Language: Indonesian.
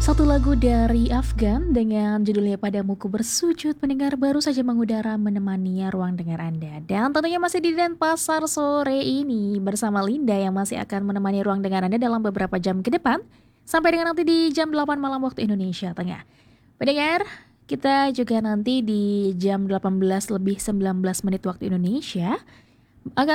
Satu lagu dari Afgan dengan judulnya Padamu Ku Bersujud pendengar baru saja mengudara menemani ruang dengar Anda. Dan tentunya masih di Denpasar sore ini bersama Linda yang masih akan menemani ruang dengar Anda dalam beberapa jam ke depan. Sampai dengan nanti di jam 8 malam waktu Indonesia Tengah. Pendengar, kita juga nanti di jam 18 lebih 19 menit waktu Indonesia akan